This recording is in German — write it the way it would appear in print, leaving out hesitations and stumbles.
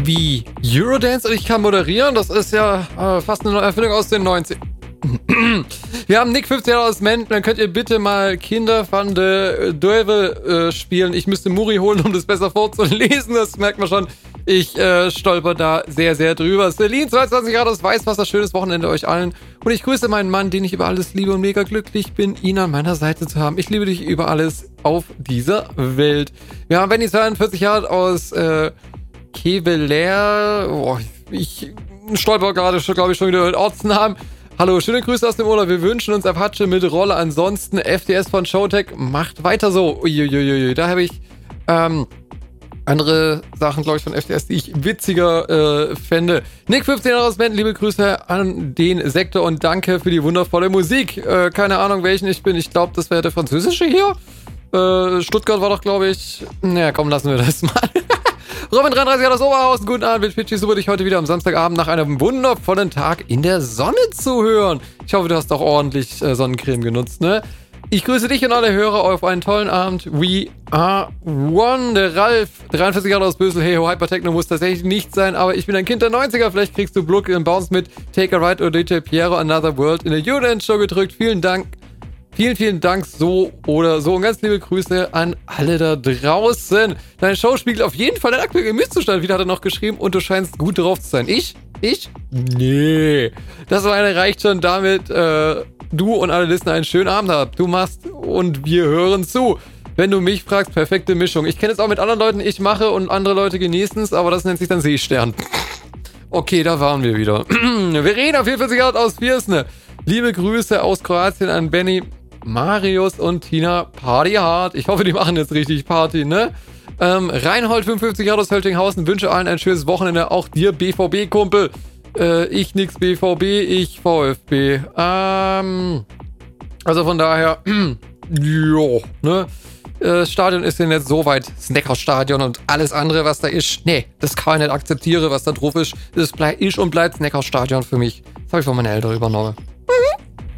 Wie? Eurodance und ich kann moderieren? Das ist ja fast eine Erfindung aus den 90. Wir haben Nick 50 Jahre aus Menden. Dann könnt ihr bitte mal Kinder van de Duivel spielen. Ich müsste Muri holen, um das besser vorzulesen. Das merkt man schon. Ich stolper da sehr, sehr drüber. Celine, 22 Grad aus Weißwasser. Schönes Wochenende euch allen. Und ich grüße meinen Mann, den ich über alles liebe und mega glücklich bin, ihn an meiner Seite zu haben. Ich liebe dich über alles auf dieser Welt. Wir haben Benny 42 Jahre aus Kevelaer. Oh, ich stolper gerade, glaube ich, schon wieder mit Ortsnamen. Hallo, schöne Grüße aus dem Urlaub. Wir wünschen uns Apache mit Rolle. Ansonsten FDS von Showtech macht weiter so. Uiuiui. Da habe ich andere Sachen, glaube ich, von FDS, die ich witziger fände. Nick 15 aus Band, liebe Grüße an den Sektor und danke für die wundervolle Musik. Keine Ahnung, welchen ich bin. Ich glaube, das wäre der französische hier. Stuttgart war doch, glaube ich. Naja, komm, lassen wir das mal. Robin 33 aus Oberhausen, guten Abend, Pitchy, super dich heute wieder am Samstagabend nach einem wundervollen Tag in der Sonne zu hören. Ich hoffe, du hast auch ordentlich Sonnencreme genutzt, ne? Ich grüße dich und alle Hörer auf einen tollen Abend. We are one. Der Ralf, 43 Jahre aus Bösel. Hey ho, Hypertechno muss tatsächlich nicht sein, aber ich bin ein Kind der 90er. Vielleicht kriegst du Block in Bounce mit Take a Ride oder DJ Piero Another World in der Eurodance-Show gedrückt. Vielen Dank. Vielen Dank, so oder so. Und ganz liebe Grüße an alle da draußen. Deine Show spiegelt auf jeden Fall deinen aktuellen Gemütszustand. Wieder hat er noch geschrieben. Und du scheinst gut drauf zu sein. Ich? Nee. Das alleine reicht schon, damit du und alle Listener einen schönen Abend habt. Du machst und wir hören zu. Wenn du mich fragst, perfekte Mischung. Ich kenne es auch mit anderen Leuten. Ich mache und andere Leute genießen es. Aber das nennt sich dann Seestern. Okay, da waren wir wieder. Verena, 44 Jahre aus Viersne. Liebe Grüße aus Kroatien an Benny, Marius und Tina, Party hard. Ich hoffe, die machen jetzt richtig Party, ne? Reinhold, 55 Jahre aus Höltinghausen, wünsche allen ein schönes Wochenende. Auch dir, BVB-Kumpel. Ich nix BVB, ich VfB. Also von daher, jo, ne? Das Stadion ist denn jetzt soweit, Snacker-Stadion und alles andere, was da ist. Nee, das kann ich nicht akzeptieren, was da drauf ist. Das ist und bleibt Snacker-Stadion für mich. Das habe ich von meinen Eltern übernommen.